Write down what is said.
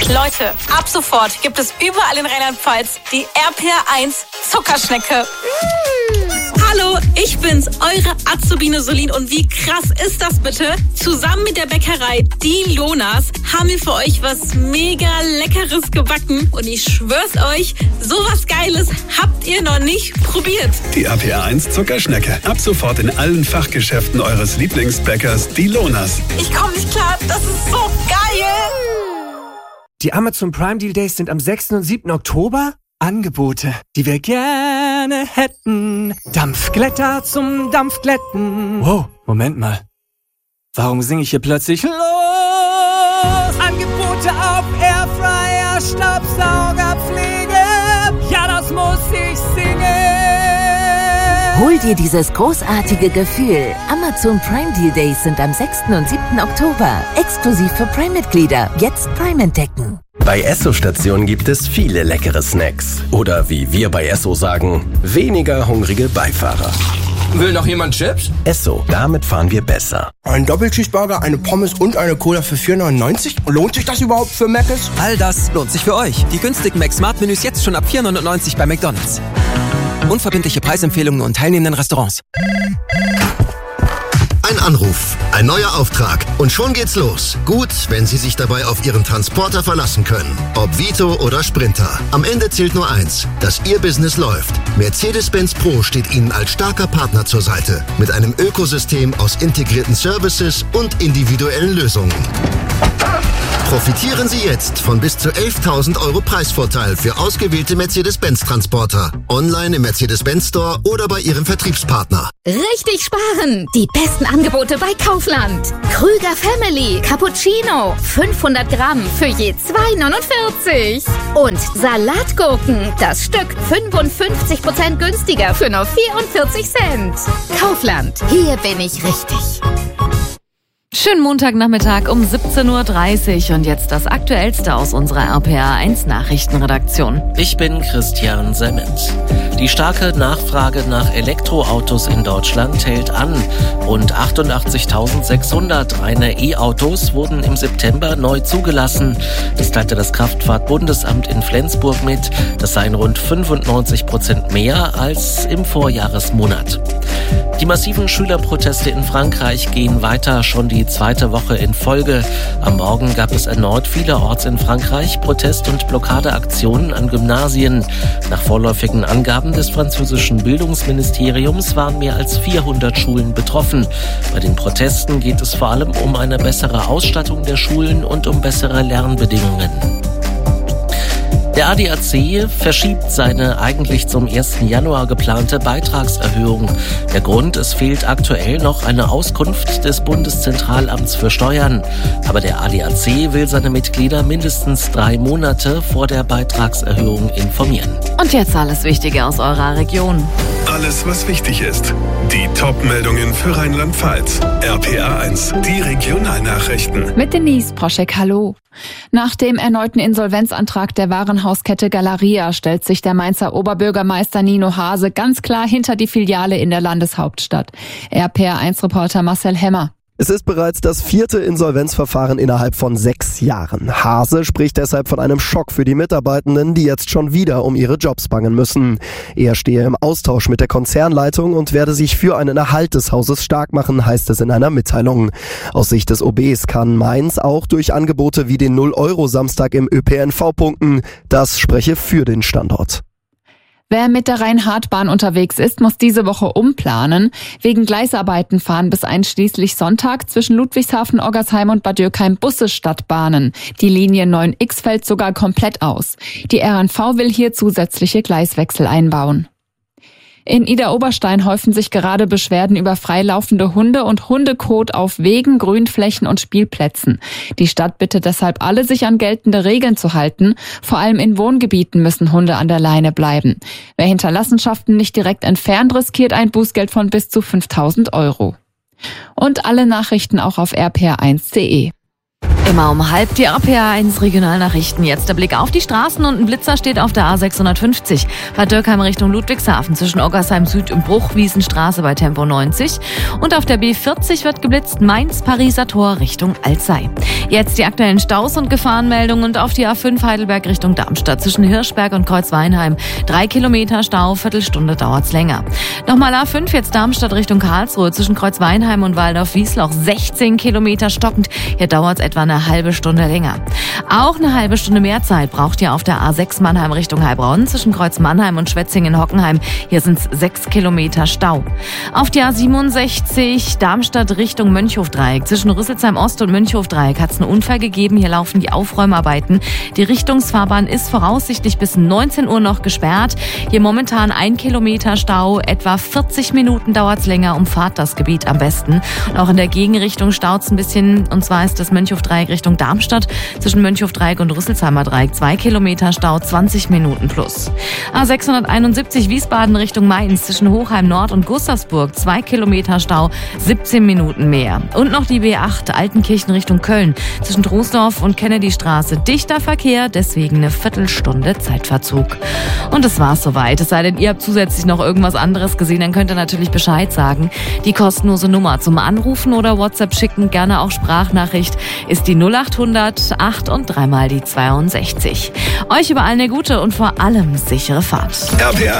Leute, ab sofort gibt es überall in Rheinland-Pfalz die RPR1 Zuckerschnecke. Hallo, ich bin's, eure Azubine Solin. Und wie krass ist das bitte? Zusammen mit der Bäckerei Die Lonas haben wir für euch was mega Leckeres gebacken. Und ich schwör's euch, sowas Geiles habt ihr noch nicht probiert. Die RPR1 Zuckerschnecke. Ab sofort in allen Fachgeschäften eures Lieblingsbäckers Die Lonas. Ich komme nicht klar, das ist so geil. Die Amazon Prime Deal Days sind am 6. und 7. Oktober. Angebote, die wir gerne hätten. Dampfglätter zum Dampfglätten. Wow, Moment mal. Warum singe ich hier plötzlich los? Angebote auf Airfryer, Staubsaugerpflege. Ja, das muss ich singen. Hol dir dieses großartige Gefühl. Amazon Prime Deal Days sind am 6. und 7. Oktober. Exklusiv für Prime-Mitglieder. Jetzt Prime entdecken. Bei Esso-Stationen gibt es viele leckere Snacks. Oder wie wir bei Esso sagen, weniger hungrige Beifahrer. Will noch jemand Chips? Esso, damit fahren wir besser. Ein Doppelcheeseburger, eine Pommes und eine Cola für 4,99? Lohnt sich das überhaupt für Mc's? All das lohnt sich für euch. Die günstigen Mac-Smart-Menüs jetzt schon ab 4,99 bei McDonald's. Unverbindliche Preisempfehlungen und teilnehmenden Restaurants. Ein Anruf, ein neuer Auftrag und schon geht's los. Gut, wenn Sie sich dabei auf Ihren Transporter verlassen können. Ob Vito oder Sprinter. Am Ende zählt nur eins, dass Ihr Business läuft. Mercedes-Benz Pro steht Ihnen als starker Partner zur Seite. Mit einem Ökosystem aus integrierten Services und individuellen Lösungen. Profitieren Sie jetzt von bis zu 11.000 € Preisvorteil für ausgewählte Mercedes-Benz-Transporter. Online im Mercedes-Benz Store oder bei Ihrem Vertriebspartner. Richtig sparen! Die besten Angebote bei Kaufland. Krüger Family Cappuccino. 500 Gramm für je 2,49. Und Salatgurken. Das Stück 55% günstiger für nur 44 Cent. Kaufland. Hier bin ich richtig. Schönen Montagnachmittag um 17.30 Uhr und jetzt das Aktuellste aus unserer RPR1 Nachrichtenredaktion. Ich bin Christian Semmens. Die starke Nachfrage nach Elektroautos in Deutschland hält an. Rund 88.600 reine E-Autos wurden im September neu zugelassen. Das teilte das Kraftfahrtbundesamt in Flensburg mit. Das seien rund 95% mehr als im Vorjahresmonat. Die massiven Schülerproteste in Frankreich gehen weiter, schon die zweite Woche in Folge. Am Morgen gab es erneut vielerorts in Frankreich Protest- und Blockadeaktionen an Gymnasien. Nach vorläufigen Angaben des französischen Bildungsministeriums waren mehr als 400 Schulen betroffen. Bei den Protesten geht es vor allem um eine bessere Ausstattung der Schulen und um bessere Lernbedingungen. Der ADAC verschiebt seine eigentlich zum 1. Januar geplante Beitragserhöhung. Der Grund, es fehlt aktuell noch eine Auskunft des Bundeszentralamts für Steuern. Aber der ADAC will seine Mitglieder mindestens 3 Monate vor der Beitragserhöhung informieren. Und jetzt alles Wichtige aus eurer Region. Alles, was wichtig ist. Die Top-Meldungen für Rheinland-Pfalz. RPR1, die Regionalnachrichten. Mit Denise Proschek, hallo. Nach dem erneuten Insolvenzantrag der Warenhauskette Galeria stellt sich der Mainzer Oberbürgermeister Nino Hase ganz klar hinter die Filiale in der Landeshauptstadt. RPR1-Reporter Marcel Hemmer. Es ist bereits das 4. Insolvenzverfahren innerhalb von 6 Jahren. Hase spricht deshalb von einem Schock für die Mitarbeitenden, die jetzt schon wieder um ihre Jobs bangen müssen. Er stehe im Austausch mit der Konzernleitung und werde sich für einen Erhalt des Hauses stark machen, heißt es in einer Mitteilung. Aus Sicht des OBs kann Mainz auch durch Angebote wie den 0-Euro-Samstag im ÖPNV punkten. Das spreche für den Standort. Wer mit der Rhein-Hart-Bahn unterwegs ist, muss diese Woche umplanen. Wegen Gleisarbeiten fahren bis einschließlich Sonntag zwischen Ludwigshafen, Oggersheim und Bad Dürkheim Busse statt Bahnen. Die Linie 9X fällt sogar komplett aus. Die RNV will hier zusätzliche Gleiswechsel einbauen. In Idar-Oberstein häufen sich gerade Beschwerden über freilaufende Hunde und Hundekot auf Wegen, Grünflächen und Spielplätzen. Die Stadt bittet deshalb alle, sich an geltende Regeln zu halten. Vor allem in Wohngebieten müssen Hunde an der Leine bleiben. Wer Hinterlassenschaften nicht direkt entfernt, riskiert ein Bußgeld von bis zu 5.000 €. Und alle Nachrichten auch auf rpr1.de. Immer um 12:30 die RPA1 Regionalnachrichten. Jetzt der Blick auf die Straßen und ein Blitzer steht auf der A650 bei Dürkheim Richtung Ludwigshafen zwischen Oggersheim Süd und Bruchwiesenstraße bei Tempo 90. Und auf der B40 wird geblitzt Mainz-Pariser Tor Richtung Alzey. Jetzt die aktuellen Staus und Gefahrenmeldungen und auf die A5 Heidelberg Richtung Darmstadt zwischen Hirschberg und Kreuzweinheim. 3 Kilometer Stau, Viertelstunde dauert's länger. Nochmal A5 jetzt Darmstadt Richtung Karlsruhe zwischen Kreuzweinheim und Waldorf-Wiesloch. 16 Kilometer stockend. Hier dauert's etwa eine halbe Stunde länger. Auch eine halbe Stunde mehr Zeit braucht ihr auf der A6 Mannheim Richtung Heilbronn zwischen Kreuz Mannheim und Schwetzingen-Hockenheim. Hier sind's 6 Kilometer Stau. Auf die A67 Darmstadt Richtung Mönchhofdreieck zwischen Rüsselsheim Ost und Mönchhofdreieck hat's einen Unfall gegeben. Hier laufen die Aufräumarbeiten. Die Richtungsfahrbahn ist voraussichtlich bis 19 Uhr noch gesperrt. Hier momentan 1 Kilometer Stau. Etwa 40 Minuten dauert's länger. Umfahrt das Gebiet am besten. Und auch in der Gegenrichtung staut's ein bisschen. Und zwar ist das Mönchhofdreieck Richtung Darmstadt zwischen Mönchhofdreieck und Rüsselsheimer Dreieck. 2 Kilometer Stau, 20 Minuten plus. A671 Wiesbaden Richtung Mainz zwischen Hochheim Nord und Gustavsburg. 2 Kilometer Stau, 17 Minuten mehr. Und noch die B8 Altenkirchen Richtung Köln zwischen Troisdorf und Kennedystraße. Dichter Verkehr, deswegen eine Viertelstunde Zeitverzug. Und das war's soweit. Es sei denn, ihr habt zusätzlich noch irgendwas anderes gesehen, dann könnt ihr natürlich Bescheid sagen. Die kostenlose Nummer zum Anrufen oder WhatsApp schicken, gerne auch Sprachnachricht, ist die 0800 8 und 3 mal die 62. Euch überall eine gute und vor allem sichere Fahrt. RPA